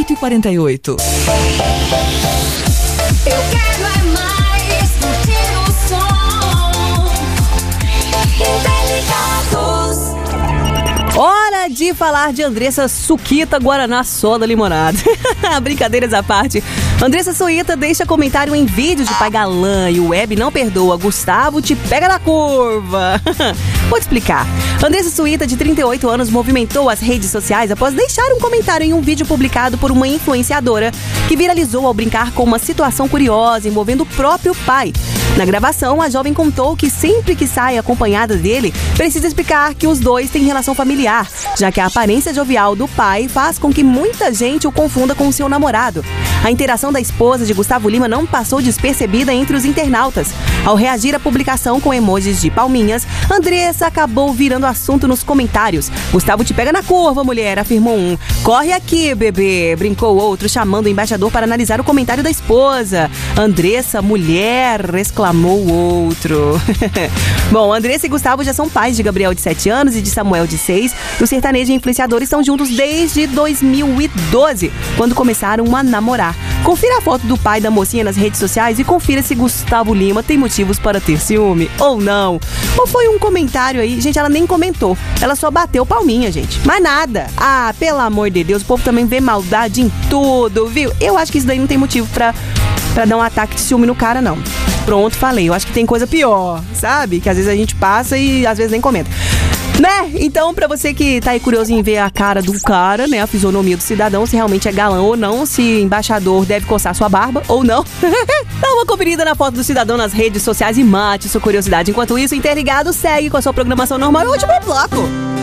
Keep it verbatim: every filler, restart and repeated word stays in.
oito e quarenta e oito. Eu quero é mais curtir o som. Interligados. Hora de falar de Andressa Suquita Guaraná Soda Limonada. Brincadeiras à parte. Andressa Suquita deixa comentário em vídeo de pai galã e o web não perdoa. Gustavo te pega na curva. Vou te explicar. Andressa Suquita, de trinta e oito anos, movimentou as redes sociais após deixar um comentário em um vídeo publicado por uma influenciadora que viralizou ao brincar com uma situação curiosa envolvendo o próprio pai. Na gravação, a jovem contou que sempre que sai acompanhada dele, precisa explicar que os dois têm relação familiar, já que a aparência jovial do pai faz com que muita gente o confunda com o seu namorado. A interação da esposa de Gustavo Lima não passou despercebida entre os internautas. Ao reagir à publicação com emojis de palminhas, Andressa acabou virando assunto nos comentários. Gustavo te pega na curva, mulher, afirmou um. Corre aqui, bebê, brincou outro, chamando o embaixador para analisar o comentário da esposa. Andressa, mulher, exclamou o outro. Bom, Andressa e Gustavo já são pais de Gabriel, de sete anos, e de Samuel, de seis. O sertanejo e influenciador estão juntos desde dois mil e doze, quando começaram a namorar. Confira a foto do pai da mocinha nas redes sociais e confira se Gustavo Lima tem motivos para ter ciúme ou não. Ou foi um comentário aí, gente, ela nem comentou. Ela só bateu palminha, gente. Mas nada. Ah, pelo amor de Deus, o povo também vê maldade em tudo, viu? Eu acho que isso daí não tem motivo pra, pra dar um ataque de ciúme no cara, não. Pronto, falei. Eu acho que tem coisa pior, sabe? Que às vezes a gente passa e às vezes nem comenta. Né? Então, pra você que tá aí curioso em ver a cara do cara, né? A fisionomia do cidadão, se realmente é galã ou não, se embaixador deve coçar sua barba ou não. Dá uma conferida na foto do cidadão nas redes sociais e mate sua curiosidade. Enquanto isso, Interligado segue com a sua programação normal e o último bloco.